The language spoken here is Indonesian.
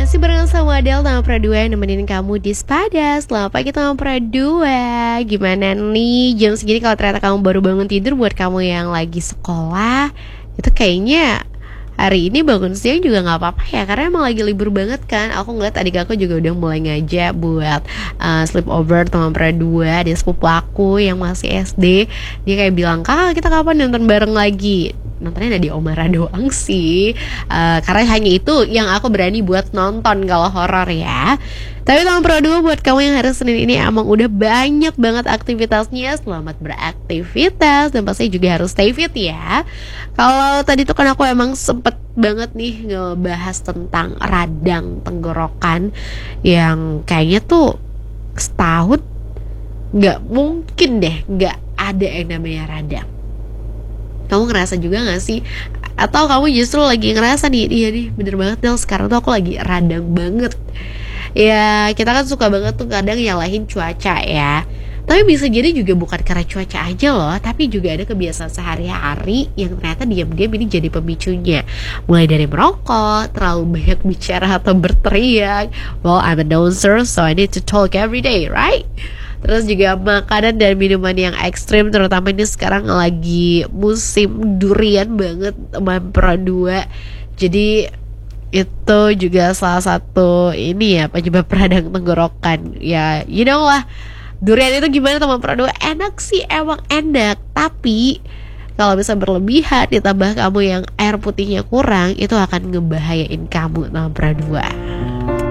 Masih bareng sama Adele Tama Pradua yang nemenin kamu di Spada. Selamat pagi Tama Pradua. Gimana nih jam segini kalau ternyata kamu baru bangun tidur? Buat kamu yang lagi sekolah, itu kayaknya hari ini bangun siang juga gak apa-apa ya, karena emang lagi libur banget kan. Aku ngeliat adik aku juga udah mulai ngajak buat sleepover Tama Pradua. Dia sepupu aku yang masih SD. Dia kayak bilang, "Kak, kita kapan nonton bareng lagi?" Nontonnya ada di Omara doang sih, karena hanya itu yang aku berani buat nonton kalau horor ya. Tapi Tama Pradua, buat kamu yang hari Senin ini emang udah banyak banget aktivitasnya, selamat beraktivitas dan pasti juga harus stay fit ya. Kalau tadi tuh kan aku emang sempet banget nih ngebahas tentang radang tenggorokan yang kayaknya tuh setahun nggak mungkin deh nggak ada yang namanya radang. Kamu ngerasa juga gak sih? Atau kamu justru lagi ngerasa nih, iya nih bener banget Del, sekarang tuh aku lagi radang banget. Ya kita kan suka banget tuh kadang nyalahin cuaca ya. Tapi bisa jadi juga bukan karena cuaca aja loh, tapi juga ada kebiasaan sehari-hari yang ternyata diam-diam ini jadi pemicunya. Mulai dari merokok, terlalu banyak bicara atau berteriak. Well, I'm a announcer, so I need to talk every day, right? Terus juga makanan dan minuman yang ekstrim, terutama ini sekarang lagi musim durian banget teman Pradua. Jadi itu juga salah satu ini ya penyebab radang tenggorokan. Ya you know lah, durian itu gimana teman Pradua? Enak sih, emang enak. Tapi kalau bisa berlebihan ditambah kamu yang air putihnya kurang, itu akan ngebahayain kamu teman Pradua.